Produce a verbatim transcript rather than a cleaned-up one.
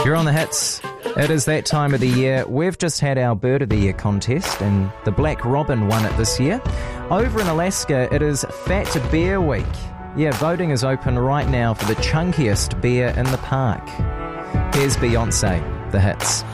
You're on the hits. It is that time of the year. We've just had our Bird of the Year contest, and the Black Robin won it this year. Over in Alaska, it is Fat Bear Week. Yeah, voting is open right now for the chunkiest bear in the park. Here's Beyonce, the hits.